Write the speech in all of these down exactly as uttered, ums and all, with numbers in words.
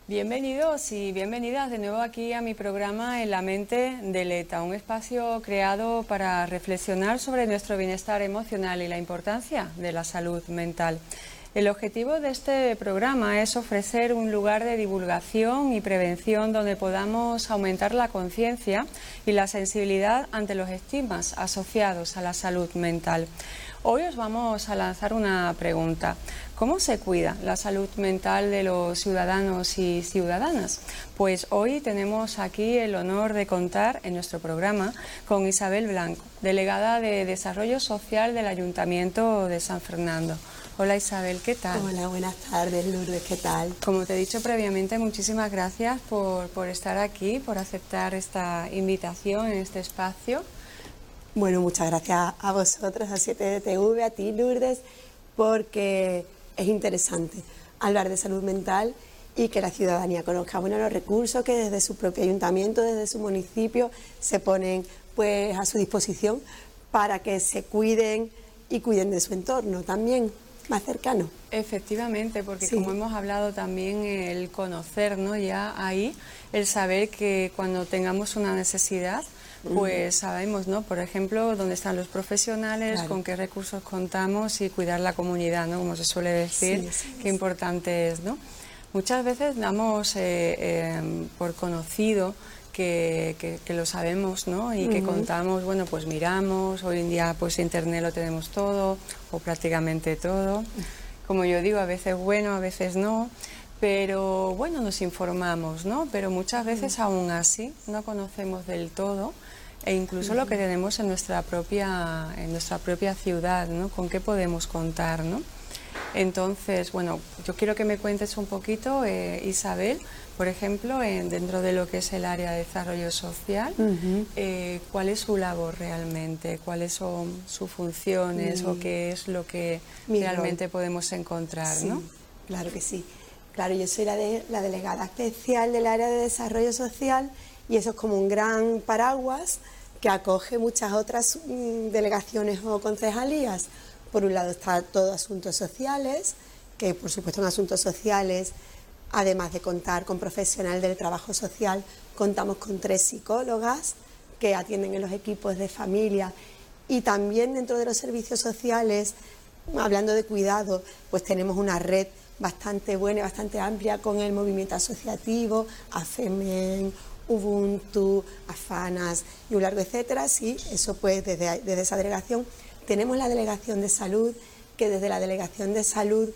Bienvenidos y bienvenidas de nuevo aquí a mi programa En la mente del ETA, un espacio creado para reflexionar sobre nuestro bienestar emocional y la importancia de la salud mental. El objetivo de este programa es ofrecer un lugar de divulgación y prevención donde podamos aumentar la conciencia y la sensibilidad ante los estigmas asociados a la salud mental. Hoy os vamos a lanzar una pregunta. ¿Cómo se cuida la salud mental de los ciudadanos y ciudadanas? Pues hoy tenemos aquí el honor de contar en nuestro programa con Isabel Blanco, delegada de Desarrollo Social del Ayuntamiento de San Fernando. Hola Isabel, ¿qué tal? Hola, buenas tardes Lourdes, ¿qué tal? Como te he dicho previamente, muchísimas gracias por, por estar aquí, por aceptar esta invitación en este espacio. Bueno, muchas gracias a vosotros, a siete D T V, a ti Lourdes, porque es interesante hablar de salud mental y que la ciudadanía conozca bueno, los recursos que desde su propio ayuntamiento, desde su municipio, se ponen pues, a su disposición para que se cuiden y cuiden de su entorno también, más cercano. Efectivamente, porque Sí. como hemos hablado también, el conocer, ¿no? Ya ahí, el saber que cuando tengamos una necesidad, pues sabemos, ¿no? Por ejemplo, dónde están los profesionales, Claro. con qué recursos contamos y cuidar la comunidad, ¿no? Como se suele decir, Sí, sí, qué sí. importante es, ¿no? Muchas veces damos eh, eh, por conocido que, que, que lo sabemos, ¿no? Y que Ujú. contamos, bueno, pues miramos, hoy en día pues internet lo tenemos todo, o prácticamente todo. Como yo digo, a veces bueno, a veces no. Pero bueno, nos informamos, ¿no? Pero muchas veces aún así no conocemos del todo e incluso lo que tenemos en nuestra propia, en nuestra propia ciudad, ¿no? Con qué podemos contar, ¿no? Entonces, bueno, yo quiero que me cuentes un poquito, eh, Isabel, por ejemplo, en, dentro de lo que es el área de desarrollo social, Ujú. eh, ¿cuál es su labor realmente? ¿Cuáles son sus funciones Mi- o qué es lo que mi realmente rol. podemos encontrar, Sí, ¿no? claro que sí. Claro, yo soy la, de, la delegada especial del área de desarrollo social y eso es como un gran paraguas que acoge muchas otras mm, delegaciones o concejalías. Por un lado está todo asuntos sociales, que por supuesto en asuntos sociales, además de contar con profesional del trabajo social, contamos con tres psicólogas que atienden en los equipos de familia y también dentro de los servicios sociales, hablando de cuidado, pues tenemos una red bastante buena y bastante amplia con el movimiento asociativo, AFEMEN, Ubuntu, AFANAS y un largo etcétera. Sí, eso pues desde, desde esa delegación. Tenemos la delegación de salud, que desde la delegación de salud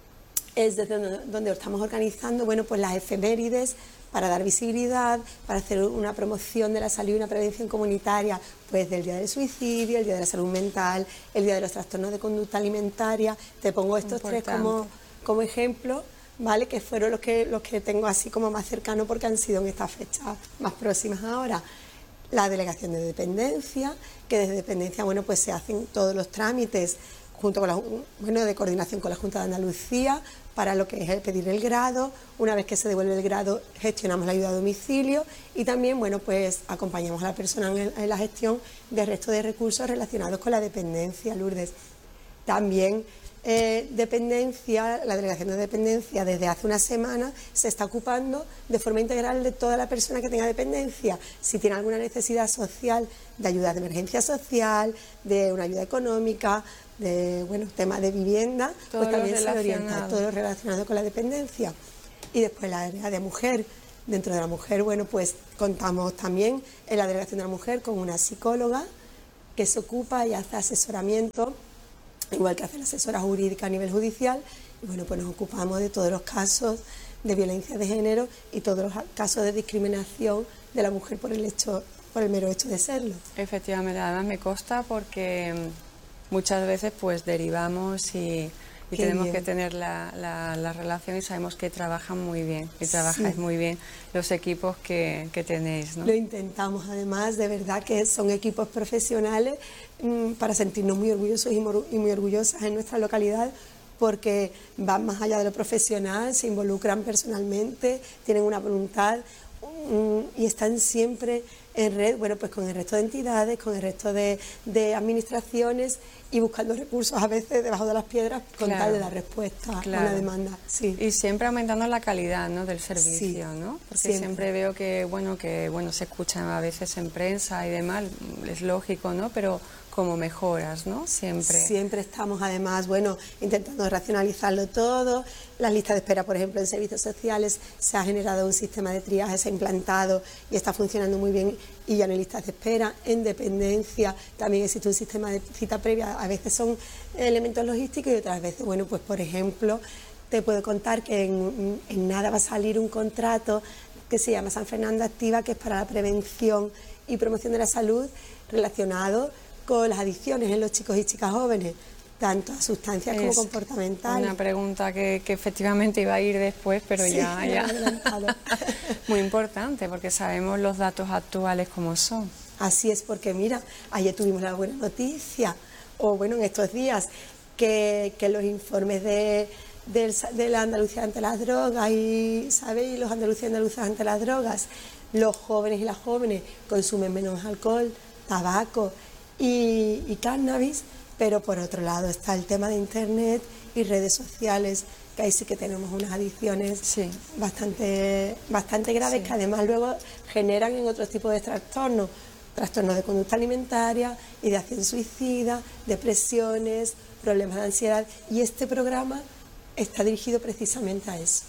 es desde donde, donde estamos organizando bueno, pues las efemérides para dar visibilidad, para hacer una promoción de la salud y una prevención comunitaria, pues del Día del Suicidio, el Día de la Salud Mental, el Día de los Trastornos de Conducta Alimentaria. Te pongo estos Importante. tres como, como ejemplo, ¿vale? Que fueron los que, los que tengo así como más cercanos porque han sido en estas fechas más próximas ahora. La delegación de dependencia, que desde dependencia bueno, pues se hacen todos los trámites junto con la, bueno, de coordinación con la Junta de Andalucía para lo que es el pedir el grado. Una vez que se devuelve el grado, gestionamos la ayuda a domicilio y también bueno, pues acompañamos a la persona en, en la gestión del resto de recursos relacionados con la dependencia, Lourdes. También eh, dependencia, la delegación de dependencia desde hace una semana se está ocupando de forma integral de toda la persona que tenga dependencia. Si tiene alguna necesidad social de ayuda de emergencia social, de una ayuda económica, de bueno, temas de vivienda, Todo pues lo también se le orienta relacionado. todo lo relacionado con la dependencia. Y después la área de mujer. Dentro de la mujer, bueno, pues contamos también en la delegación de la mujer con una psicóloga que se ocupa y hace asesoramiento, igual que hace la asesora jurídica a nivel judicial, y bueno, pues nos ocupamos de todos los casos de violencia de género y todos los casos de discriminación de la mujer por el hecho, por el mero hecho de serlo. Efectivamente, además me consta porque mm, muchas veces pues derivamos y, y Qué tenemos bien. que tener la, la, la relación y sabemos que trabajan muy bien, y trabajáis Sí. muy bien los equipos que, que tenéis, ¿no? Lo intentamos, además, de verdad que son equipos profesionales mmm, para sentirnos muy orgullosos y, mor- y muy orgullosas en nuestra localidad, porque van más allá de lo profesional, se involucran personalmente, tienen una voluntad mmm, y están siempre en red, bueno, pues con el resto de entidades, con el resto de, de administraciones y buscando recursos a veces debajo de las piedras con Claro. tal de dar respuesta Claro. a una demanda. Sí. Y siempre aumentando la calidad, ¿no?, del servicio, Sí, ¿no? Porque siempre. siempre. veo que, bueno, que bueno se escuchan a veces en prensa y demás, es lógico, ¿no? Pero como mejoras, ¿no? Siempre. Siempre estamos, además, bueno, intentando racionalizarlo todo. Las listas de espera, por ejemplo, en servicios sociales se ha generado un sistema de triaje, se ha implantado y está funcionando muy bien y ya no hay listas de espera. En dependencia también existe un sistema de cita previa. A veces son elementos logísticos y otras veces, bueno, pues por ejemplo, te puedo contar que en, en nada va a salir un contrato que se llama San Fernando Activa, que es para la prevención y promoción de la salud relacionado con las adicciones en los chicos y chicas jóvenes, tanto a sustancias como Es comportamentales. Una pregunta que, que efectivamente iba a ir después, pero Sí, ya, me he ya. adelantado. Muy importante, porque sabemos los datos actuales como son. Así es, porque mira, ayer tuvimos la buena noticia, o bueno, en estos días, que, que los informes de, del- de la Andalucía ante las drogas y, ¿sabéis? Los andaluces y andaluzas ante las drogas, los jóvenes y las jóvenes consumen menos alcohol, tabaco y, y cannabis, pero por otro lado está el tema de internet y redes sociales, que ahí sí que tenemos unas adicciones Sí. bastante, bastante graves, Sí. que además luego generan en otros tipos de trastornos, trastornos de conducta alimentaria, ideación suicida, depresiones, problemas de ansiedad, y este programa está dirigido precisamente a eso.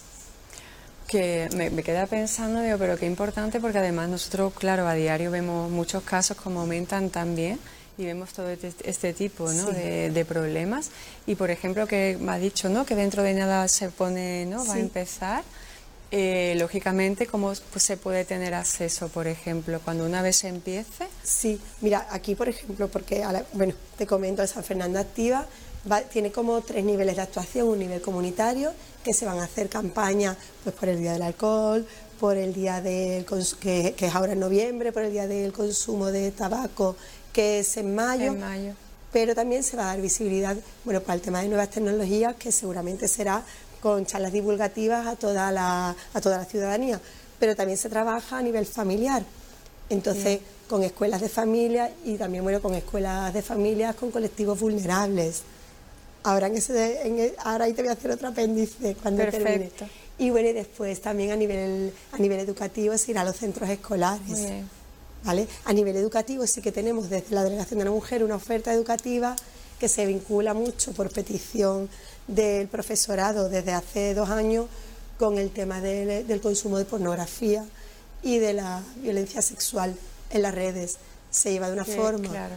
Que me, me queda pensando, digo, pero qué importante, porque además nosotros, claro, a diario vemos muchos casos como aumentan también y vemos todo este, este tipo, ¿no?, Sí. de, de problemas. Y por ejemplo, que me ha dicho, ¿no?, que dentro de nada se pone, ¿no?, va a Sí. empezar. Eh, lógicamente, ¿cómo pues, se puede tener acceso, por ejemplo, cuando una vez se empiece? Sí, mira, aquí por ejemplo, porque, a la- bueno, te comento, San Fernando Activa va- tiene como tres niveles de actuación: un nivel comunitario, que se van a hacer campañas pues por el Día del Alcohol, por el día del cons- que, que es ahora en noviembre, por el Día del Consumo de Tabaco, que es en mayo. En mayo. Pero también se va a dar visibilidad, bueno, para el tema de nuevas tecnologías, que seguramente será con charlas divulgativas a toda la, a toda la ciudadanía, pero también se trabaja a nivel familiar, entonces con escuelas de familia y también, bueno, con escuelas de familias con colectivos vulnerables. Ahora, en ese, en el- ahora ahí te voy a hacer otro apéndice cuando termine. Perfecto. Y bueno, y después también a nivel, a nivel educativo se irá a los centros escolares. Muy bien. ¿Vale? A nivel educativo sí que tenemos desde la Delegación de la Mujer una oferta educativa que se vincula mucho por petición del profesorado desde hace dos años con el tema del, del consumo de pornografía y de la violencia sexual en las redes. Se lleva de una Sí, forma claro.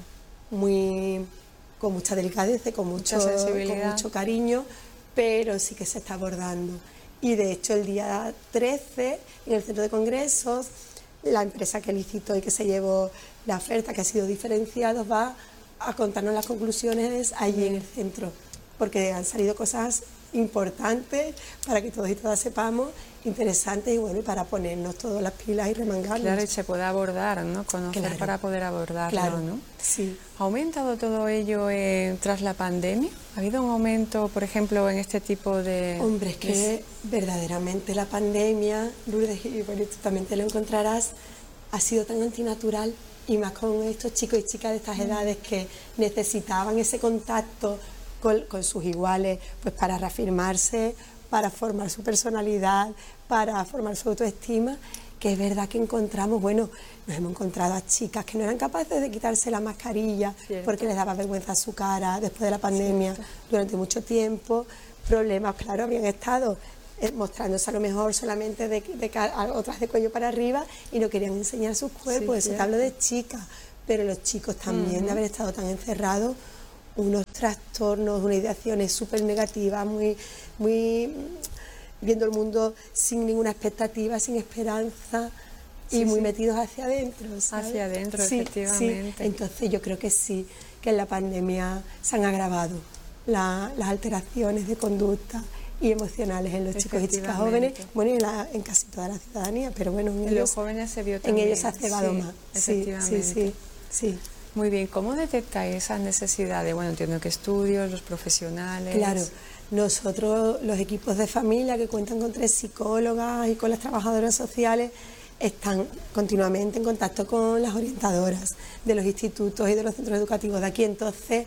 muy con mucha delicadeza y con mucho, Mucha con sensibilidad. mucho cariño, pero sí que se está abordando. Y de hecho el día trece, en el centro de congresos, la empresa que licitó y que se llevó la oferta, que ha sido diferenciado, va a contarnos las conclusiones allí en el centro, porque han salido cosas importantes para que todos y todas sepamos, interesantes, y bueno, y para ponernos todas las pilas y remangarnos. Claro, y se puede abordar, ¿no? Conocer Claro. para poder abordarlo, Claro, ¿no? sí. ¿Ha aumentado todo ello eh, tras la pandemia? ¿Ha habido un aumento, por ejemplo, en este tipo de...? Hombre, es que verdaderamente la pandemia, Lourdes, y bueno, tú también te lo encontrarás, ha sido tan antinatural, y más con estos chicos y chicas de estas edades que necesitaban ese contacto con, con sus iguales, pues para reafirmarse, para formar su personalidad, para formar su autoestima, que es verdad que encontramos, bueno, nos hemos encontrado a chicas que no eran capaces de quitarse la mascarilla Cierto. porque les daba vergüenza su cara después de la pandemia. Cierto. Durante mucho tiempo, problemas, claro, habían estado eh, mostrándose a lo mejor solamente de, de ca- a- otras de cuello para arriba y no querían enseñar sus cuerpos. Eso te cierto. hablo de chicas, pero los chicos también, de haber estado tan encerrados, unos trastornos, unas ideaciones súper negativas, muy, muy viendo el mundo sin ninguna expectativa, sin esperanza y Sí, muy sí. metidos hacia adentro, ¿sabes? Hacia adentro, Sí, efectivamente. sí. Entonces yo creo que sí, que en la pandemia se han agravado la- las alteraciones de conducta y emocionales en los chicos y chicas jóvenes, Efectivamente. bueno, y en, la- en casi toda la ciudadanía, pero bueno, en En ellos, los jóvenes se vio en también. ellos se ha cebado sí, más. Sí, sí, efectivamente. sí, sí. Muy bien, ¿cómo detectáis esas necesidades? Bueno, entiendo que estudios, los profesionales... Claro, nosotros, los equipos de familia que cuentan con tres psicólogas y con las trabajadoras sociales, están continuamente en contacto con las orientadoras de los institutos y de los centros educativos de aquí. Entonces,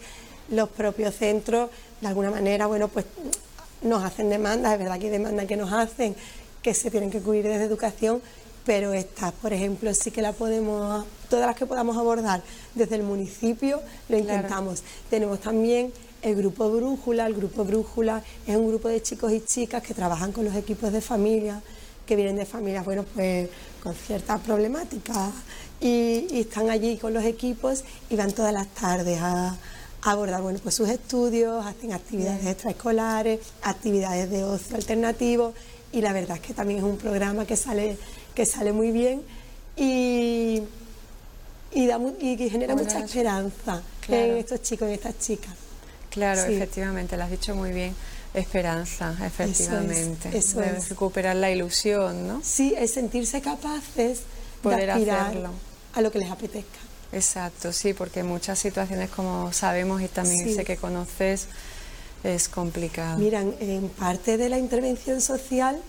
los propios centros, de alguna manera, bueno, pues nos hacen demandas, es verdad que hay demandas que nos hacen, que se tienen que cubrir desde educación, pero estas, por ejemplo, sí que las podemos, todas las que podamos abordar desde el municipio, lo intentamos. Claro. Tenemos también el grupo Brújula. El grupo Brújula es un grupo de chicos y chicas que trabajan con los equipos de familia, que vienen de familias, bueno, pues con ciertas problemáticas, y, y están allí con los equipos y van todas las tardes a, a abordar, bueno, pues sus estudios, hacen actividades Bien. extraescolares, actividades de ocio alternativo, y la verdad es que también es un programa que sale, que sale muy bien y, y, da, y que genera bueno, mucha esperanza claro. en estos chicos y en estas chicas. Claro, sí. efectivamente, lo has dicho muy bien. Esperanza, efectivamente. Eso es, eso es. Recuperar la ilusión, ¿no? Sí, es sentirse capaces Poder de aspirar hacerlo. a lo que les apetezca. Exacto, sí, porque muchas situaciones, como sabemos y también sí. sé que conoces, es complicado. Miran, en parte de la intervención social,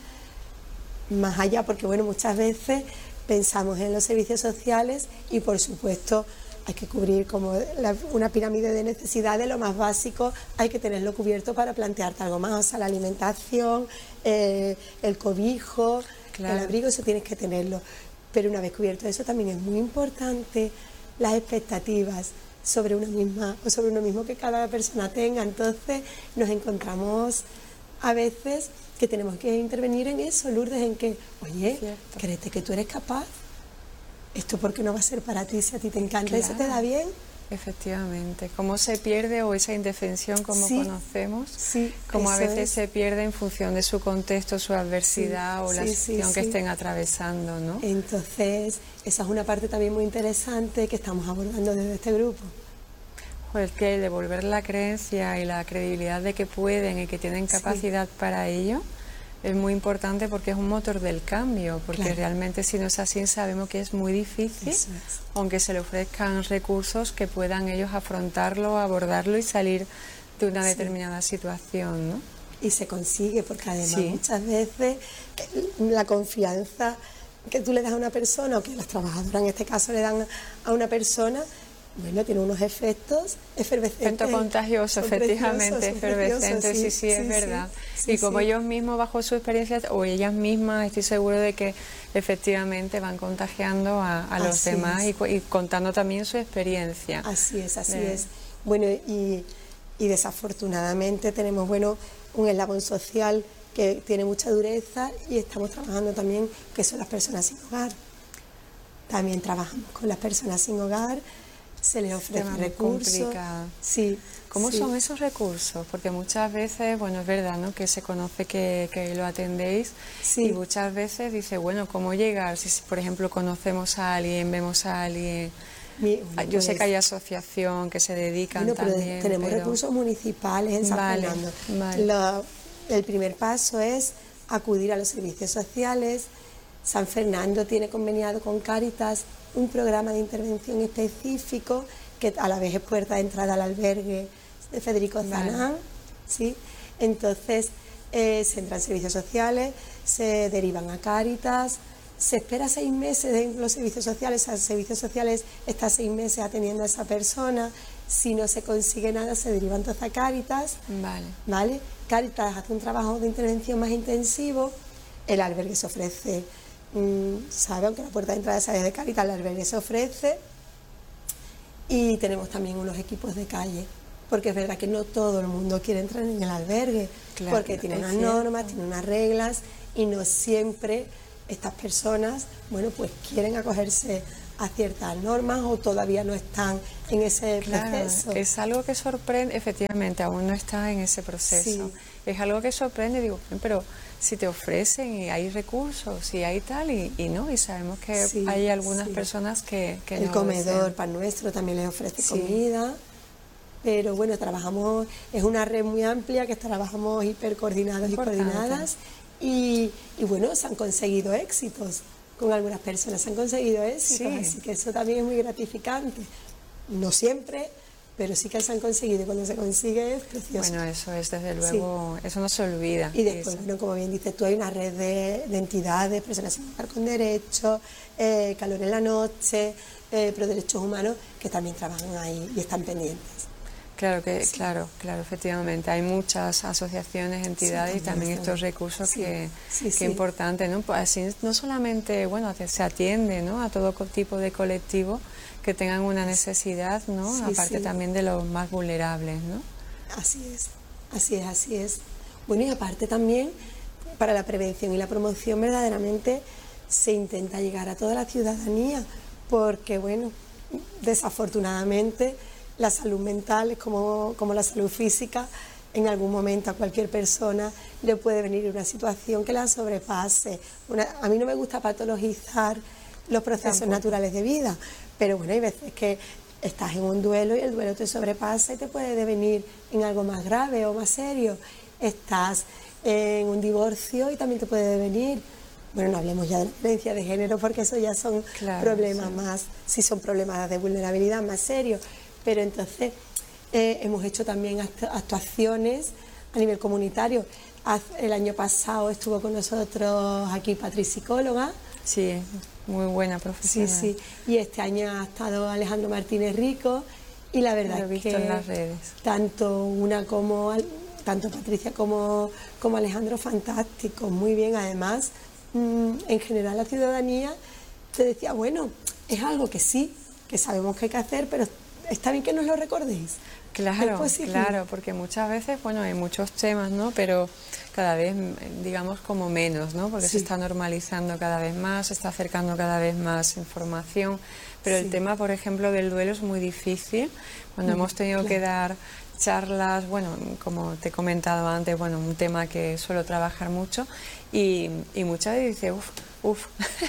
más allá, porque bueno, muchas veces pensamos en los servicios sociales y por supuesto hay que cubrir como la, una pirámide de necesidades, lo más básico hay que tenerlo cubierto para plantearte algo más, o sea, la alimentación, eh, el cobijo, claro. el abrigo, eso tienes que tenerlo. Pero una vez cubierto eso también es muy importante las expectativas sobre una misma o sobre uno mismo que cada persona tenga. Entonces nos encontramos a veces que tenemos que intervenir en eso, Lourdes, en que, oye, Cierto. créete que tú eres capaz. ¿Esto por qué no va a ser para ti si a ti te encanta? Claro. ¿Eso te da bien? Efectivamente. ¿Cómo se pierde o esa indefensión como sí, conocemos? Sí, como a veces es. se pierde en función de su contexto, su adversidad sí, o la sí, situación sí, que sí. estén atravesando, ¿no? Entonces, esa es una parte también muy interesante que estamos abordando desde este grupo. Pues que devolver la creencia y la credibilidad de que pueden y que tienen capacidad sí. para ello es muy importante, porque es un motor del cambio, porque claro. realmente si no es así sabemos que es muy difícil, es. aunque se le ofrezcan recursos que puedan ellos afrontarlo, abordarlo y salir de una sí. determinada situación, ¿no? Y se consigue, porque además sí. muchas veces la confianza que tú le das a una persona, o que las trabajadoras en este caso le dan a una persona, bueno, tiene unos efectos efervescentes. Efecto contagioso, efectivamente, efervescente, sí, sí, sí, es sí, verdad. Sí, y como sí. ellos mismos, bajo su experiencia, o ellas mismas, estoy seguro de que efectivamente van contagiando a, a los así demás y, y contando también su experiencia. Así es, así de... es. Bueno, y, y desafortunadamente tenemos, bueno, un eslabón social que tiene mucha dureza, y estamos trabajando también, que son las personas sin hogar. También trabajamos con las personas sin hogar. Se les ofrece recursos. Sí, ¿Cómo sí. son esos recursos? Porque muchas veces, bueno, es verdad, ¿no?, que se conoce que, que lo atendéis sí. y muchas veces dice, bueno, ¿cómo llegar? Si, por ejemplo, conocemos a alguien, vemos a alguien... Mi, bueno, Yo pues, sé que hay asociación que se dedican bueno, pero también. Tenemos pero... recursos municipales en San vale, Fernando. Vale. Lo, el primer paso es acudir a los servicios sociales. San Fernando tiene conveniado con Cáritas un programa de intervención específico que a la vez es puerta de entrada al albergue de Federico Zanán, vale. ¿sí? Entonces eh, se entran servicios sociales, se derivan a Cáritas, se espera seis meses en los servicios sociales, a los servicios sociales está seis meses atendiendo a esa persona. Si no se consigue nada, se deriva entonces a Cáritas, vale. ¿vale? Cáritas hace un trabajo de intervención más intensivo, el albergue se ofrece, sabe, aunque la puerta de entrada es de Cáritas, el albergue se ofrece, y tenemos también unos equipos de calle, porque es verdad que no todo el mundo quiere entrar en el albergue, claro, porque tiene unas cierto. normas, tiene unas reglas, y no siempre estas personas, bueno, pues quieren acogerse a ciertas normas o todavía no están en ese claro, proceso. Es algo que sorprende, efectivamente, aún no está en ese proceso. Sí. Es algo que sorprende, digo, pero si te ofrecen y hay recursos y hay tal, y, y no, y sabemos que sí, hay algunas sí. personas que, que el no comedor Pan Nuestro también les ofrece sí. comida, pero bueno, trabajamos, es una red muy amplia que trabajamos hipercoordinados y coordinadas, y, y bueno, se han conseguido éxitos con algunas personas, se han conseguido éxitos, sí. así que eso también es muy gratificante. No siempre, pero sí que se han conseguido, y cuando se consigue es precioso. Bueno, eso es desde luego, sí. eso no se olvida. Y después, bueno, como bien dices tú, hay una red de, de entidades, personas sin hogar con derechos, eh, Calor en la Noche, eh, Pro Derechos Humanos, que también trabajan ahí y están pendientes. Claro que, Sí. claro, claro, efectivamente. Hay muchas asociaciones, entidades Sí, y también están. estos recursos Sí, que, sí, que sí. importante, ¿no? Pues así no solamente, bueno, se atiende, ¿no?, a todo co- tipo de colectivos que tengan una necesidad, ¿no? Sí, Aparte sí. también de los más vulnerables, ¿no? Así es, así es, así es. Bueno, y aparte también, para la prevención y la promoción verdaderamente se intenta llegar a toda la ciudadanía, porque bueno, desafortunadamente la salud mental es como, como la salud física, en algún momento a cualquier persona le puede venir una situación que la sobrepase. Una, a mí no me gusta patologizar los procesos Tampoco. naturales de vida, pero bueno, hay veces que estás en un duelo y el duelo te sobrepasa y te puede devenir en algo más grave o más serio. Estás en un divorcio y también te puede devenir, bueno, no hablemos ya de la violencia de género porque eso ya son Claro, problemas sí. más, sí son problemas de vulnerabilidad más serios, pero entonces eh, hemos hecho también actu- actuaciones a nivel comunitario. Haz- El año pasado estuvo con nosotros aquí Patri Psicóloga. Sí, muy buena Sí, profesional. sí, y este año ha estado Alejandro Martínez Rico y la verdad Lo he es visto que en las redes. tanto una como Al- tanto Patricia como, como Alejandro fantásticos, muy bien. Además, mm, en general la ciudadanía te decía, bueno, es algo que sí, que sabemos que hay que hacer, pero está bien que nos lo recordéis. Es Claro, positivo. claro, porque muchas veces, bueno, hay muchos temas, ¿no? Pero cada vez, digamos, como menos, ¿no? Porque se Sí. está normalizando cada vez más, se está acercando cada vez más información. Pero Sí. el tema, por ejemplo, del duelo es muy difícil. Cuando Mm, hemos tenido que claro. dar charlas, bueno, como te he comentado antes, bueno, un tema que suelo trabajar mucho y, y muchas veces dice, uff, uff.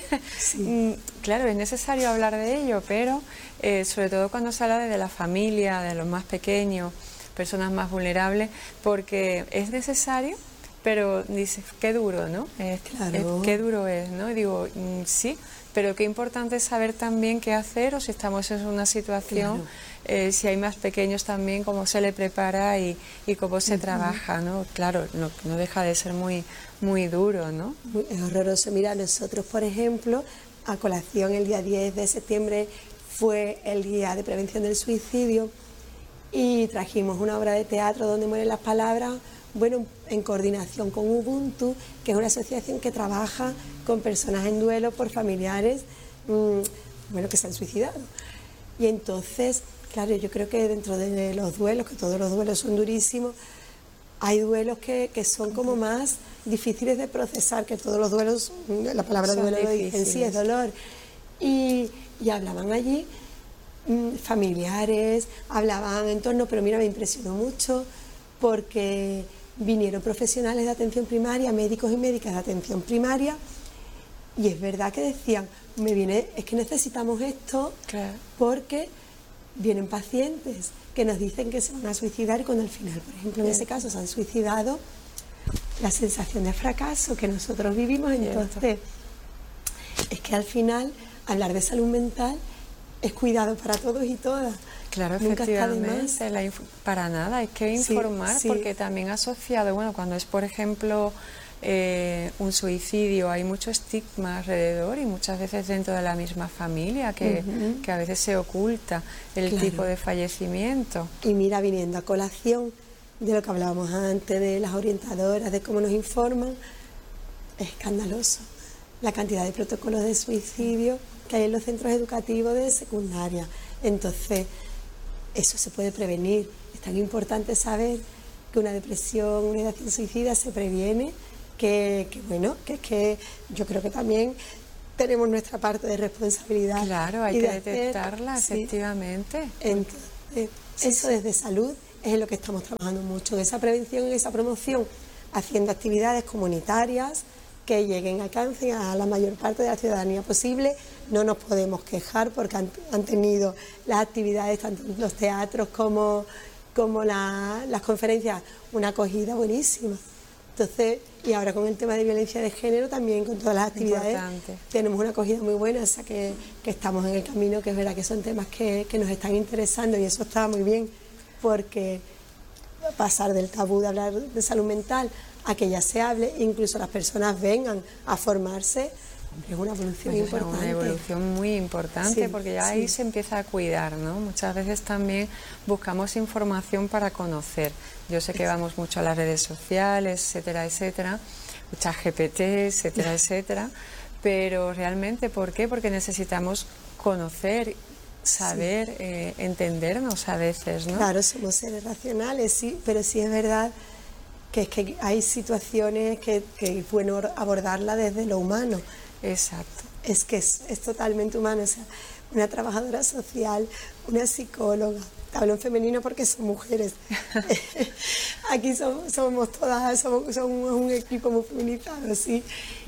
Sí. Claro, es necesario hablar de ello, pero eh, sobre todo cuando se habla de la familia, de los más pequeños, personas más vulnerables, porque es necesario, pero dices, qué duro, ¿no? Es, Claro. es- qué duro es, ¿no? Y digo, mm, sí, pero qué importante es saber también qué hacer o si estamos en una situación, Claro. eh, si hay más pequeños también, cómo se le prepara y, y cómo se trabaja, ¿no? Claro, no, no deja de ser muy, muy duro, ¿no? Muy- Es horroroso. Mira, nosotros, por ejemplo, a colación el día diez de septiembre fue el día de prevención del suicidio y trajimos una obra de teatro donde mueren las palabras, bueno, en coordinación con Ubuntu, que es una asociación que trabaja con personas en duelo por familiares, mmm, bueno, que se han suicidado. Y entonces, claro, yo creo que dentro de los duelos, que todos los duelos son durísimos, hay duelos que, que son como más difíciles de procesar, que todos los duelos, la palabra Son duelo lo dice en sí, es difíciles. dolor. Y, y hablaban allí mm, familiares, hablaban en torno, pero mira, me impresionó mucho porque vinieron profesionales de atención primaria, médicos y médicas de atención primaria, y es verdad que decían, me viene, es que necesitamos esto Claro. porque vienen pacientes que nos dicen que se van a suicidar y cuando al final, por ejemplo, en ese caso se han suicidado, la sensación de fracaso que nosotros vivimos, entonces es que al final hablar de salud mental es cuidado para todos y todas. Claro, Nunca está de más. efectivamente, la inf- para nada, hay que Sí, informar sí. porque también asociado, bueno, cuando es por ejemplo eh, un suicidio hay mucho estigma alrededor y muchas veces dentro de la misma familia que, Ujú. que a veces se oculta el Claro. tipo de fallecimiento. Y mira, viniendo a colación de lo que hablábamos antes, de las orientadoras, de cómo nos informan, es escandaloso la cantidad de protocolos de suicidio que hay en los centros educativos de secundaria. Entonces, eso se puede prevenir. Es tan importante saber que una depresión, una ideación suicida se previene, que, que bueno, que es que yo creo que también tenemos nuestra parte de responsabilidad. Claro, hay y que de hacer- detectarla, sí. efectivamente. Entonces, Sí, eso sí. desde salud es en lo que estamos trabajando mucho, en esa prevención y esa promoción, haciendo actividades comunitarias que lleguen, alcancen a la mayor parte de la ciudadanía posible. No nos podemos quejar porque han, han tenido las actividades, tanto los teatros como, como la- las conferencias, una acogida buenísima. Entonces, y ahora con el tema de violencia de género también, con todas las actividades, Importante. tenemos una acogida muy buena, o sea que, que estamos en el camino, que es verdad que son temas que, que nos están interesando y eso está muy bien, porque pasar del tabú de hablar de salud mental a que ya se hable, incluso las personas vengan a formarse, Es una evolución Pues importante. una evolución muy importante, Sí, porque ya sí. ahí se empieza a cuidar, ¿no? Muchas veces también buscamos información para conocer. Yo sé que vamos mucho a las redes sociales, etcétera, etcétera, muchas G P T, etcétera, etcétera, pero realmente, ¿por qué? Porque necesitamos conocer, saber, sí. eh, entendernos a veces, ¿no? Claro, somos seres racionales, sí, pero sí es verdad que es que hay situaciones que, que es bueno abordarla desde lo humano. Exacto. Es que es, es totalmente humano, o sea, una trabajadora social, una psicóloga, hablo en femenino porque son mujeres. Aquí somos, somos todas, somos, somos un equipo muy feminizado, sí,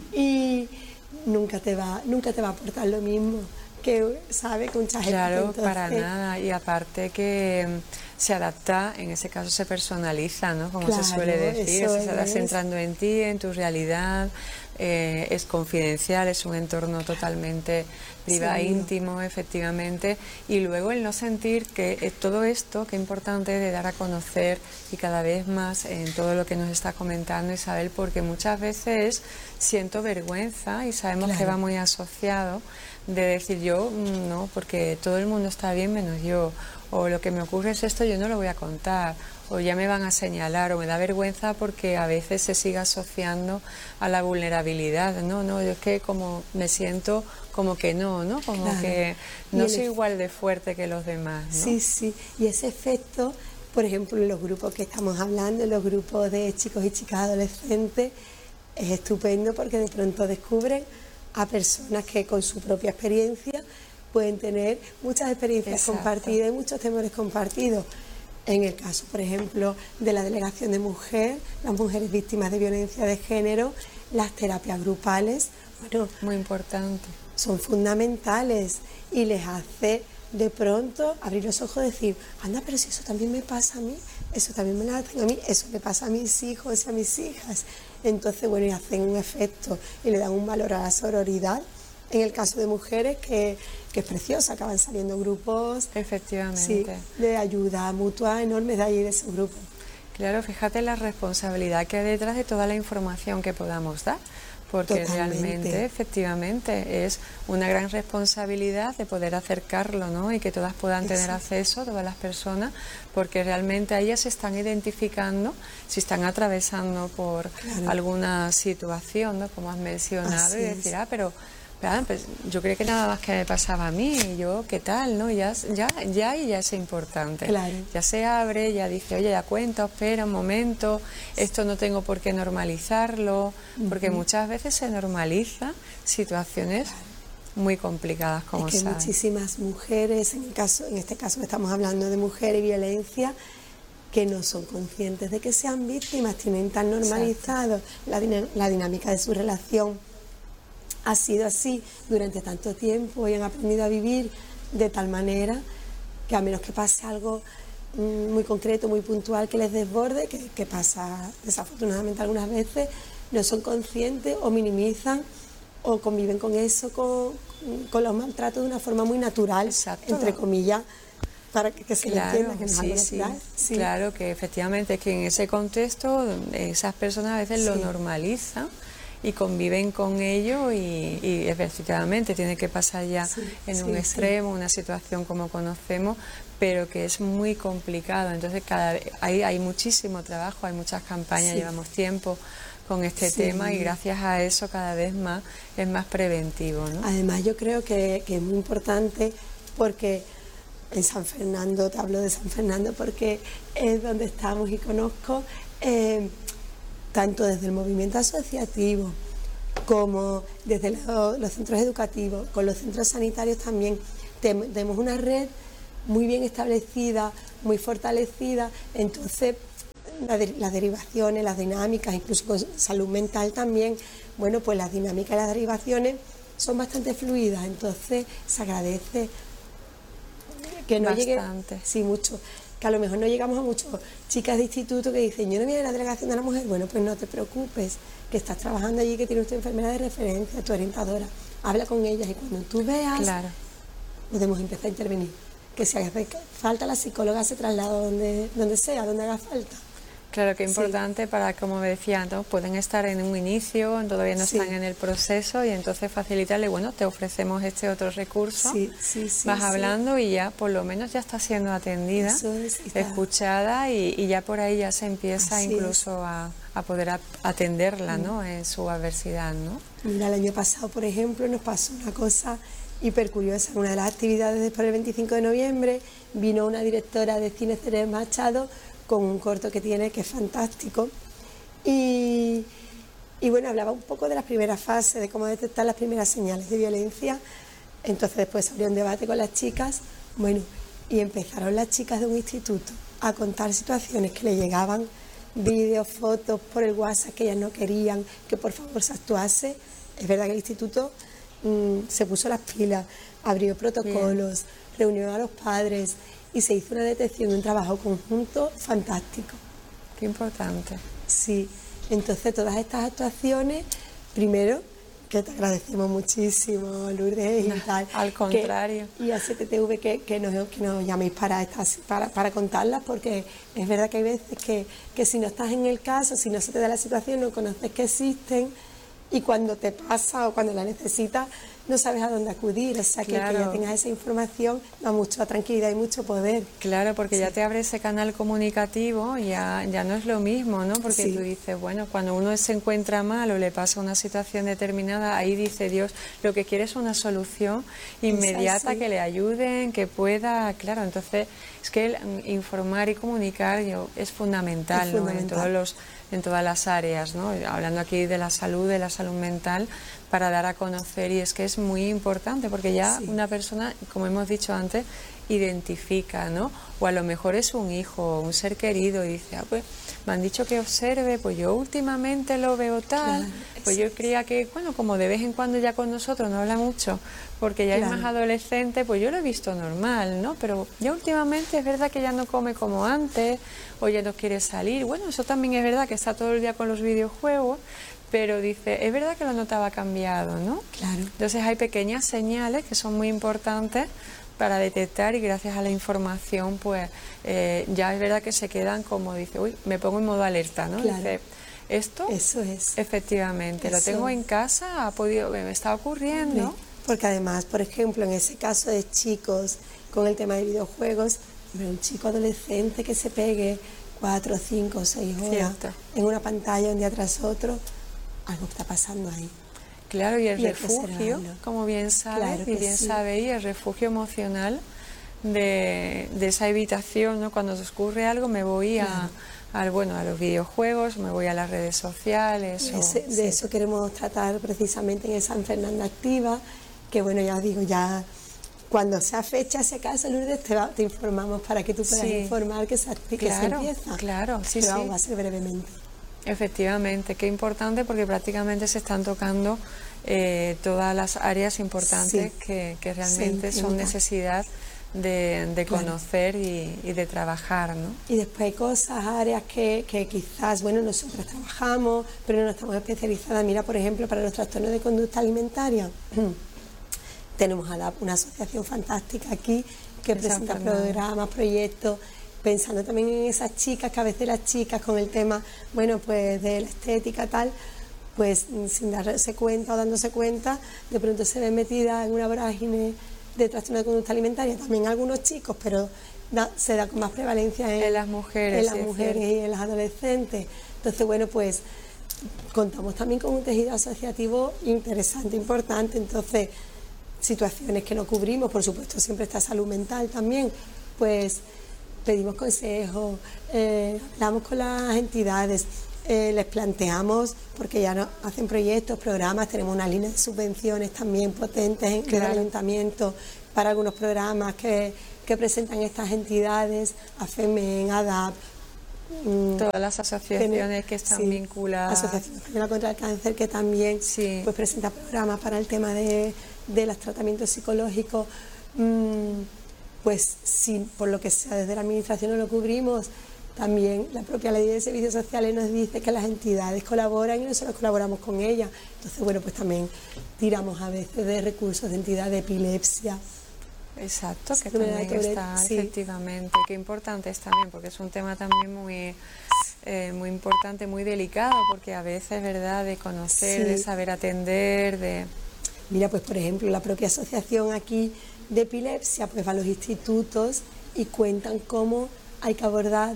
y nunca te va, nunca te va a aportar lo mismo que sabe con ChatGPT. Claro, entonces, para nada, y aparte que se adapta, en ese caso se personaliza, ¿no? Como claro, se suele decir, se está es. centrando en ti, en tu realidad, eh, es confidencial, es un entorno totalmente privado, Seguro. íntimo, efectivamente, y luego el no sentir que eh, todo esto, que es importante de dar a conocer y cada vez más en todo lo que nos está comentando Isabel, porque muchas veces siento vergüenza y sabemos claro. que va muy asociado de decir yo no, porque todo el mundo está bien menos yo, o lo que me ocurre es esto, yo no lo voy a contar, o ya me van a señalar, o me da vergüenza porque a veces se sigue asociando a la vulnerabilidad, no, no, yo es que como me siento como que no, ¿no? Como claro. que no soy igual de fuerte que los demás, ¿no? Sí, sí, y ese efecto, por ejemplo, en los grupos que estamos hablando, en los grupos de chicos y chicas adolescentes, es estupendo porque de pronto descubren a personas que con su propia experiencia pueden tener muchas experiencias Exacto. compartidas y muchos temores compartidos. En el caso, por ejemplo, de la delegación de mujer, las mujeres víctimas de violencia de género, las terapias grupales, bueno, muy importante. Son fundamentales y les hace de pronto abrir los ojos y decir, anda, pero si eso también me pasa a mí, eso también me lo hacen a mí, eso le pasa a mis hijos y a mis hijas. Entonces, bueno, y hacen un efecto y le dan un valor a la sororidad. En el caso de mujeres, que, que es preciosa, acaban saliendo grupos efectivamente sí, de ayuda mutua enormes de allí de esos grupos. Claro, fíjate la responsabilidad que hay detrás de toda la información que podamos dar, porque Totalmente. realmente, efectivamente, es una gran responsabilidad de poder acercarlo, ¿no? Y que todas puedan tener Exacto. acceso, todas las personas, porque realmente ellas se están identificando si están atravesando por claro. alguna situación, ¿no? Como has mencionado, Así y decir, es. ah, pero... Pues yo creo que nada más que me pasaba a mí, y yo, ¿qué tal? ¿No? Ya, ya, ya, y ya es importante. Claro. Ya se abre, ya dice, oye, ya cuenta, espera un momento, esto no tengo por qué normalizarlo, uh-huh. porque muchas veces se normaliza situaciones claro. muy complicadas, como es que saben. Muchísimas mujeres, en, el caso, en este caso que estamos hablando de mujeres y violencia, que no son conscientes de que sean víctimas, tienen tan normalizado la, la dinámica de su relación. Ha sido así durante tanto tiempo y han aprendido a vivir de tal manera que a menos que pase algo mm, muy concreto, muy puntual que les desborde, que, que pasa desafortunadamente algunas veces, no son conscientes o minimizan o conviven con eso, con, con los maltratos de una forma muy natural, Exacto. entre comillas, para que, que se claro, le entienda que no es sí, algo natural. Sí. Sí. Claro, que efectivamente es que en ese contexto esas personas a veces sí. lo normalizan y conviven con ello y, y efectivamente tiene que pasar ya sí, en un sí, extremo, sí. una situación como conocemos, pero que es muy complicado. Entonces cada vez, hay, hay muchísimo trabajo, hay muchas campañas, sí. llevamos tiempo con este sí. tema y gracias a eso cada vez más es más preventivo, ¿no? Además yo creo que, que es muy importante porque en San Fernando, te hablo de San Fernando porque es donde estamos y conozco... Eh, tanto desde el movimiento asociativo como desde lo, los centros educativos, con los centros sanitarios también, tenemos una red muy bien establecida, muy fortalecida, entonces la de, las derivaciones, las dinámicas, incluso con salud mental también, bueno, pues las dinámicas y las derivaciones son bastante fluidas, entonces se agradece que no Bastante. llegue, sí, mucho, que a lo mejor no llegamos a muchas chicas de instituto que dicen, yo no voy a la delegación de la mujer, bueno, pues no te preocupes, que estás trabajando allí, que tienes tu enfermera de referencia, tu orientadora, habla con ellas y cuando tú veas, claro. podemos empezar a intervenir. Que si hace falta la psicóloga se traslada donde, donde sea, donde haga falta. Claro, que Sí. importante para, como decía, ¿no? Pueden estar en un inicio, todavía no Sí. están en el proceso y entonces facilitarle, bueno, te ofrecemos este otro recurso, Sí, sí, sí, vas sí. hablando y ya por lo menos ya está siendo atendida, Eso es, y está- escuchada y, y ya por ahí ya se empieza Así incluso a, a poder a- atenderla, ¿no? En su adversidad, ¿no? Mira, el año pasado, por ejemplo, nos pasó una cosa hiper curiosa. En una de las actividades después del veinticinco de noviembre vino una directora de cine, Ceres Machado, con un corto que tiene que es fantástico. Y, y bueno, hablaba un poco de las primeras fases, de cómo detectar las primeras señales de violencia. Entonces después abrió un debate con las chicas, bueno, y empezaron las chicas de un instituto a contar situaciones que le llegaban, vídeos, fotos por el WhatsApp que ellas no querían que por favor se actuase. Es verdad que el instituto mmm, se puso las pilas, abrió protocolos, Bien. reunió a los padres y se hizo una detección de un trabajo conjunto fantástico. Qué importante. Sí, entonces todas estas actuaciones, primero, que te agradecemos muchísimo, Lourdes, No, y tal. al contrario. Que, y a C T T V que, que, nos, que nos llaméis para, estas, para, para contarlas, porque es verdad que hay veces que, que si no estás en el caso, si no se te da la situación, no conoces que existen, y cuando te pasa o cuando la necesitas, no sabes a dónde acudir. O sea, que, Claro. que ya tengas esa información da mucha tranquilidad y mucho poder. Claro, porque Sí. ya te abre ese canal comunicativo, ya, ya no es lo mismo, ¿no? Porque Sí. tú dices, bueno, cuando uno se encuentra mal o le pasa una situación determinada, ahí dice Dios, lo que quiere es una solución inmediata, así. que le ayuden, que pueda, claro, entonces es que el, mm, informar y comunicar yo, es fundamental, Es ¿no? fundamental. En todos los, en todas las áreas, ¿no? Hablando aquí de la salud, de la salud mental, para dar a conocer, y es que es muy importante porque ya Sí. una persona, como hemos dicho antes, identifica, ¿no? O a lo mejor es un hijo, un ser querido, y dice, ah, pues me han dicho que observe, pues yo últimamente lo veo tal, Claro, pues yo creía que, bueno, como de vez en cuando ya con nosotros no habla mucho, porque ya Claro. es más adolescente, pues yo lo he visto normal, ¿no? Pero ya últimamente es verdad que ya no come como antes, o ya no quiere salir, bueno, eso también es verdad que está todo el día con los videojuegos, pero dice, es verdad que lo notaba cambiado, ¿no? Claro. Entonces hay pequeñas señales que son muy importantes para detectar, y gracias a la información pues eh, ya es verdad que se quedan como dice, uy, me pongo en modo alerta, ¿no? Claro. Dice, esto Eso es. efectivamente lo Eso. tengo en casa, ha podido, me está ocurriendo. Sí, porque además, por ejemplo, en ese caso de chicos con el tema de videojuegos, hombre, un chico adolescente que se pegue cuatro, cinco, seis horas Cierto. en una pantalla un día tras otro, algo está pasando ahí. Claro, y el Y hay que refugio, observarlo. como bien sabes, Claro y que bien sí. sabéis, el refugio emocional de, de esa evitación, ¿no? Cuando se ocurre algo me voy a, Claro. al, bueno, a los videojuegos, me voy a las redes sociales. De, o- ese- de sí. eso queremos tratar precisamente en el San Fernando Activa, que bueno, ya os digo, ya cuando sea fecha, si acaso, Lourdes, te, va- te informamos para que tú puedas Sí. informar que se, que se Claro, empieza. claro, sí, Pero sí. vamos, va a ser brevemente. Efectivamente, qué importante porque prácticamente se están tocando eh, todas las áreas importantes Sí. que, que realmente Se son intenta. necesidad de, de Claro. conocer y, y de trabajar, ¿no? Y después hay cosas, áreas que, que quizás, bueno, nosotras trabajamos, pero no estamos especializadas. Mira, por ejemplo, para los trastornos de conducta alimentaria, tenemos a la- una asociación fantástica aquí que En San presenta Fernando. programas, proyectos, pensando también en esas chicas, que a veces las chicas con el tema, bueno, pues de la estética tal, pues mm, sin darse cuenta o dándose cuenta, de pronto se ven metidas en una vorágine de trastorno de conducta alimentaria, también algunos chicos, pero da- se da con más prevalencia en, En las mujeres, en las sí, es mujeres cierto. y en las adolescentes. Entonces, bueno, pues contamos también con un tejido asociativo interesante, importante. Entonces, situaciones que no cubrimos, por supuesto, siempre está salud mental también, pues pedimos consejos, eh, hablamos con las entidades, eh, les planteamos, porque ya no hacen proyectos, programas, tenemos una línea de subvenciones también potentes en Claro. el ayuntamiento para algunos programas que, que presentan estas entidades, AFEMEN, ADAP, mm, Todas las asociaciones que están sí, vinculadas. Asociación Española contra el Cáncer, que también Sí. pues presenta programas para el tema de, de los tratamientos psicológicos. Mm, pues si por lo que sea desde la administración no lo cubrimos, también la propia ley de servicios sociales nos dice que las entidades colaboran y nosotros colaboramos con ellas. Entonces, bueno, pues también tiramos a veces de recursos de entidades de epilepsia. Exacto, que Síndrome de también Tourette, está, sí. efectivamente, qué importante es también, porque es un tema también muy eh, muy importante, muy delicado, porque a veces, ¿verdad?, de conocer, Sí. de saber atender, de... Mira, pues por ejemplo, la propia asociación aquí de epilepsia pues va a los institutos y cuentan cómo hay que abordar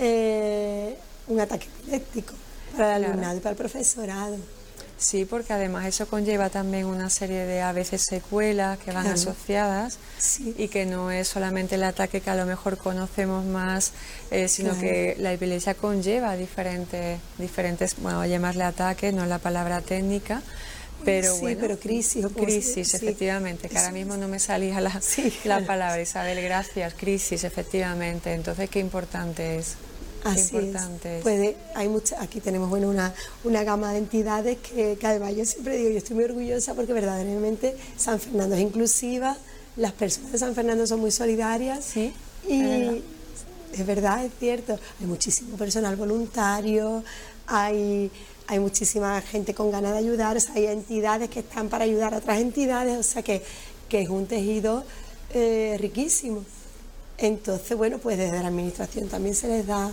eh, un ataque epiléptico para el Claro. alumnado y para el profesorado. Sí, porque además eso conlleva también una serie de a veces secuelas que van Claro. asociadas Sí. y que no es solamente el ataque que a lo mejor conocemos más, eh, sino Claro. que la epilepsia conlleva diferentes, diferentes, bueno, llamarle ataques, no es la palabra técnica, pero Sí, bueno, pero crisis, o como se- crisis, sí. efectivamente, que ahora Eso mismo es. no me salía la, Sí, la claro. palabra, Isabel, gracias, crisis, efectivamente, entonces qué importante es. Qué Así importante es. es. Pues de- hay mucha, aquí tenemos bueno una, una gama de entidades que, que además yo siempre digo, yo estoy muy orgullosa porque verdaderamente San Fernando es inclusiva, las personas de San Fernando son muy solidarias Sí, y es verdad. es verdad, es cierto, hay muchísimo personal voluntario, hay, hay muchísima gente con ganas de ayudar, o sea, hay entidades que están para ayudar a otras entidades, o sea que, que es un tejido eh, riquísimo. Entonces, bueno, pues desde la administración también se les da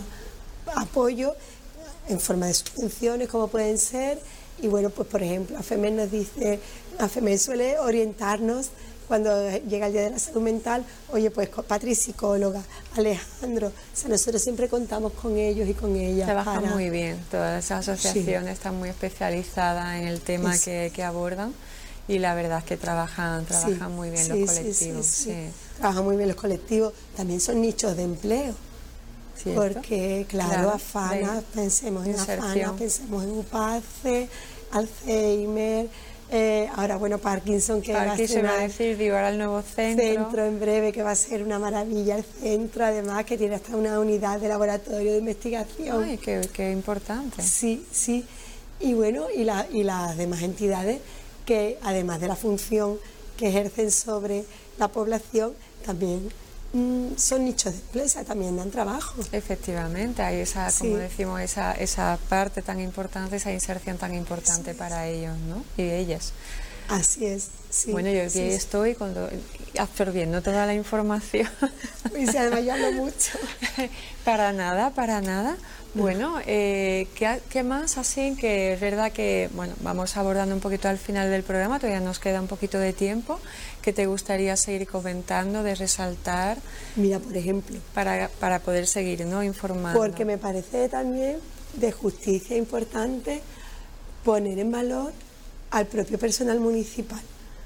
apoyo en forma de subvenciones, como pueden ser, y bueno, pues por ejemplo, AFEMER nos dice, AFEMER suele orientarnos cuando llega el Día de la Salud Mental, oye, pues Patri psicóloga, Alejandro, o sea, nosotros siempre contamos con ellos y con ellas. Trabajan para... muy bien, todas esas asociaciones Sí. están muy especializadas en el tema Eso. que, que abordan y la verdad es que trabajan, trabajan Sí, muy bien sí, los sí, colectivos. sí, sí. Sí. Trabajan muy bien los colectivos, también son nichos de empleo. ¿Cierto? Porque, claro, Claro, Afana, de pensemos en Afana, inserción. pensemos en UPACE, Alzheimer, eh, ahora, bueno, Parkinson, que va a Parkinson ser iba a una decir, digo, ahora el nuevo centro. centro en breve, que va a ser una maravilla el centro, además que tiene hasta una unidad de laboratorio de investigación. Ay, qué, qué importante. Sí, sí. Y bueno, y, la, y las demás entidades que, además de la función que ejercen sobre la población, también mm, son nichos de empleo, o sea, también dan trabajo. Efectivamente, hay esa, Sí. como decimos, esa, esa parte tan importante, esa inserción tan importante Eso es. para ellos, ¿no? Y ellas. Así es, sí. Bueno, yo aquí sí, sí. estoy cuando, absorbiendo toda la información. Y si además yo hablo mucho. Para nada, para nada. Bueno, eh, ¿qué, qué más así? Que es verdad que, bueno, vamos abordando un poquito al final del programa, todavía nos queda un poquito de tiempo, que te gustaría seguir comentando, de resaltar, Mira, por ejemplo, para, para poder seguir, ¿no?, informando. porque me parece también de justicia importante poner en valor al propio personal municipal,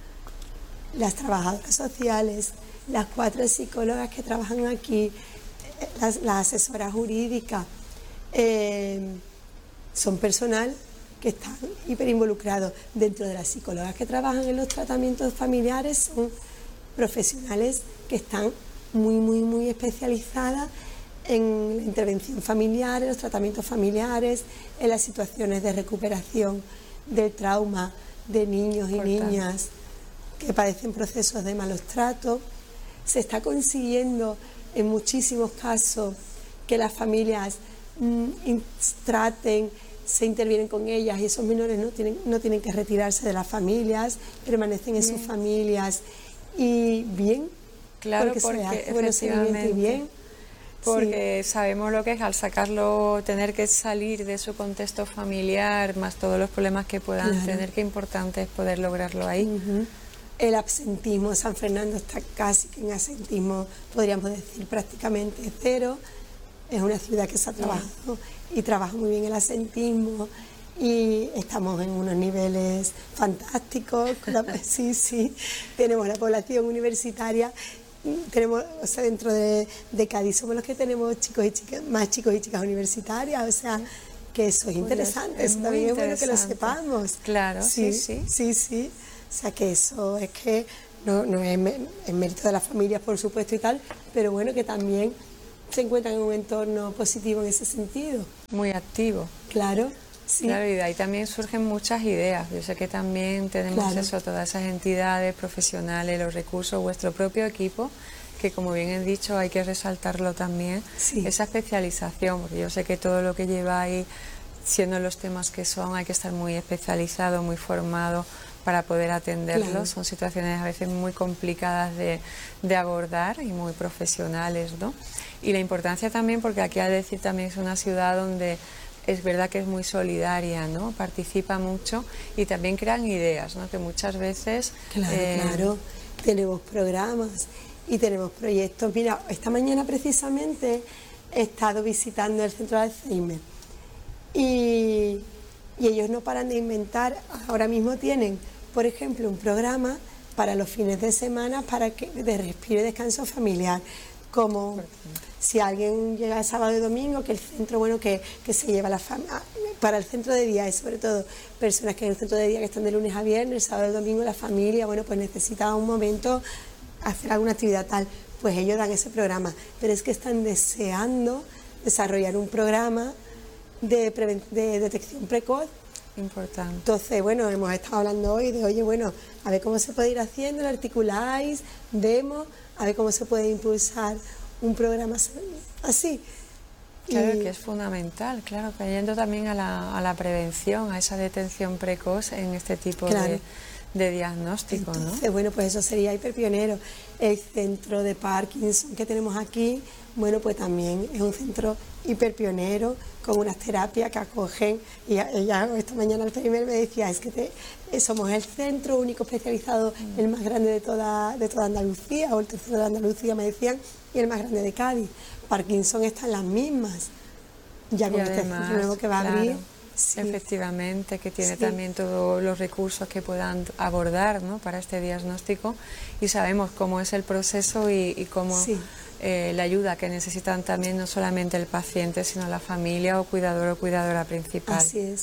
las trabajadoras sociales, las cuatro psicólogas que trabajan aquí, eh, las, las asesoras jurídicas, eh, son personal que están hiperinvolucrados. Dentro de las psicólogas que trabajan en los tratamientos familiares son profesionales que están muy, muy, muy especializadas en la intervención familiar, en los tratamientos familiares, en las situaciones de recuperación del trauma de niños y Importante. niñas que padecen procesos de malos tratos. Se está consiguiendo en muchísimos casos que las familias mm, in- traten, se intervienen con ellas y esos menores no tienen, no tienen que retirarse de las familias, permanecen en sus Bien. familias y bien, Claro, porque, porque se hace buen seguimiento y efectivamente. bien. Porque sabemos lo que es al sacarlo, tener que salir de su contexto familiar, más todos los problemas que puedan Claro. tener, qué importante es poder lograrlo ahí. Ujú. El absentismo, San Fernando está casi que en absentismo, podríamos decir prácticamente cero. Es una ciudad que se ha trabajado y trabaja muy bien el absentismo y estamos en unos niveles fantásticos. Con la- sí, sí, tenemos la población universitaria, tenemos, o sea, dentro de, de Cádiz somos los que tenemos chicos y chicas, más chicos y chicas universitarias, o sea, que eso es interesante, es eso muy también es bueno que lo interesante. sepamos. Claro, sí, sí. Sí, sí. O sea que eso es que no, no es, me- es mérito de las familias, por supuesto, y tal, pero bueno, que también se encuentran en un entorno positivo en ese sentido. Muy activo. Claro, sí. Claro, y de ahí también surgen muchas ideas. Yo sé que también tenemos Claro. eso, todas esas entidades profesionales, los recursos, vuestro propio equipo, que como bien he dicho hay que resaltarlo también, Sí. esa especialización, porque yo sé que todo lo que lleváis, siendo los temas que son, hay que estar muy especializado, muy formado para poder atenderlos. Claro. Son situaciones a veces muy complicadas de, de abordar y muy profesionales, ¿no? Y la importancia también, porque aquí a decir también es una ciudad donde es verdad que es muy solidaria, ¿no? Participa mucho y también crean ideas, ¿no? Que muchas veces... Claro, eh, claro, tenemos programas y tenemos proyectos. Mira, esta mañana precisamente he estado visitando el centro de Alzheimer y, y ellos no paran de inventar. Ahora mismo tienen, por ejemplo, un programa para los fines de semana para que, de respiro y descanso familiar, como si alguien llega sábado y domingo, que el centro, bueno, que, que se lleva la familia, para el centro de día, y sobre todo personas que en el centro de día que están de lunes a viernes, el sábado y domingo la familia, bueno, pues necesita un momento hacer alguna actividad tal, pues ellos dan ese programa, pero es que están deseando desarrollar un programa de, preven- de detección precoz. Importante. Entonces, bueno, hemos estado hablando hoy de, oye, bueno, a ver cómo se puede ir haciendo, lo articuláis, vemos, a ver cómo se puede impulsar un programa así. Claro, Y- que es fundamental, claro, cayendo también a la, a la prevención, a esa detención precoz en este tipo Claro. de, de diagnóstico, ¿no? Entonces, bueno, pues eso sería hiperpionero. El centro de Parkinson que tenemos aquí, bueno, pues también es un centro hiperpionero con unas terapias que acogen, y ella esta mañana al primer me decía, es que te- eh, somos el centro único especializado, el más grande de toda, de toda Andalucía, o el tercero de Andalucía me decían, y el más grande de Cádiz. Parkinson está en las mismas, ya Y con este además, centro nuevo que va a claro, abrir. Sí. efectivamente, que tiene Sí. también todos los recursos que puedan abordar, ¿no? Para este diagnóstico, y sabemos cómo es el proceso y, y cómo Sí. eh, la ayuda que necesitan también no solamente el paciente, sino la familia o cuidador o cuidadora principal. Así es.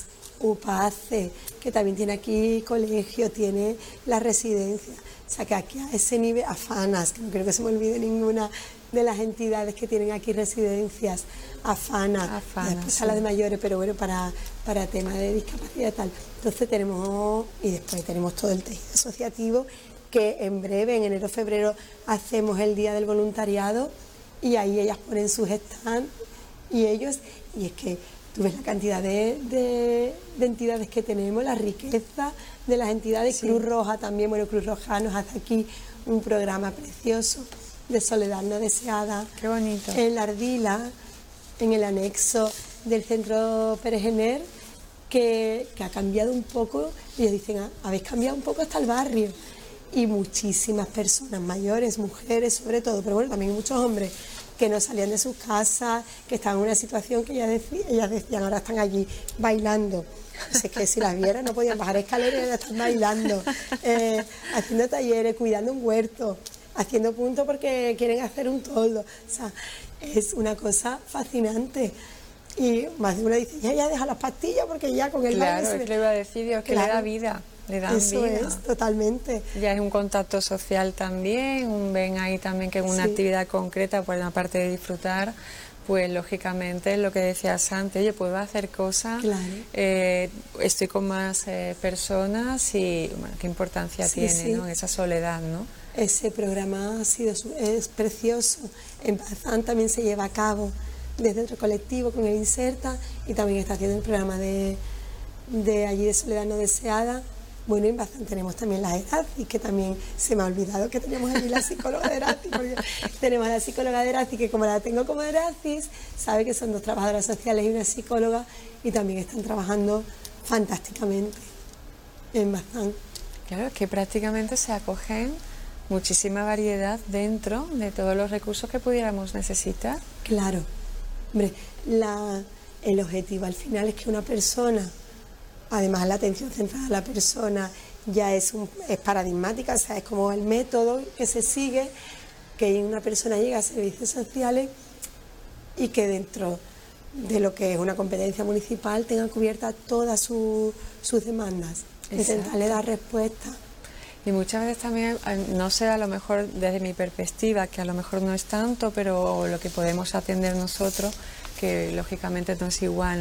UPACE, que también tiene aquí colegio, tiene la residencia. O sea, que aquí a ese nivel, AFANAS, que no creo que se me olvide ninguna de las entidades que tienen aquí residencias, AFANA, AFANA, y después sí. sala de mayores, pero bueno, para, para temas de discapacidad y tal. Entonces tenemos, y después tenemos todo el tejido asociativo, que en breve, en enero febrero, hacemos el Día del Voluntariado, y ahí ellas ponen sus stands, y ellos, y es que tú ves la cantidad de, de, de entidades que tenemos, la riqueza de las entidades. Sí. Cruz Roja también, bueno, Cruz Roja nos hace aquí un programa precioso de soledad no deseada. Qué bonito. En la Ardila, en el anexo del centro Pérez Gener, que, que ha cambiado un poco, ellos dicen, "Ah, habéis cambiado un poco hasta el barrio", y muchísimas personas mayores, mujeres sobre todo, pero bueno, también muchos hombres que no salían de sus casas, que estaban en una situación que ellas decían, ellas decían ahora están allí bailando. O sea, es que si las vieran no podían bajar escaleras y ahora están bailando, eh, haciendo talleres, cuidando un huerto, haciendo puntos porque quieren hacer un toldo. O sea, es una cosa fascinante. Y más de una dice, ya, ya deja las pastillas porque ya con el Claro, baile se es me-". que le iba a decir, Dios, que Claro. le da vida, le dan Eso vida. es, totalmente. Ya es un contacto social también, un ven ahí también que en una Sí. actividad concreta, por una parte de disfrutar, pues lógicamente es lo que decías antes, oye, puedo hacer cosas, Claro. eh, estoy con más eh, personas y bueno, qué importancia Sí, tiene, sí. ¿no? Esa soledad, ¿no? Ese programa ha sido su- es precioso. En Bazán también se lleva a cabo desde otro colectivo con el Inserta, y también está haciendo el programa de, de allí de Soledad No Deseada. Bueno, en Bazán tenemos también la ERACI, que también se me ha olvidado que teníamos allí la psicóloga de ERACI, porque tenemos a la psicóloga de ERACI, que como la tengo como ERACI, sabe que son dos trabajadoras sociales y una psicóloga, y también están trabajando fantásticamente en Bazán. Claro, es que prácticamente se acogen muchísima variedad dentro de todos los recursos que pudiéramos necesitar. Claro, hombre, la, el objetivo al final es que una persona, además la atención centrada a la persona ya es, un, es paradigmática, o sea, es como el método que se sigue, que una persona llega a servicios sociales y que dentro de lo que es una competencia municipal tenga cubiertas todas su- sus demandas, Exacto. intentarle dar respuesta. Y muchas veces también, eh, no sé, a lo mejor desde mi perspectiva, que a lo mejor no es tanto, pero lo que podemos atender nosotros, que lógicamente no es igual.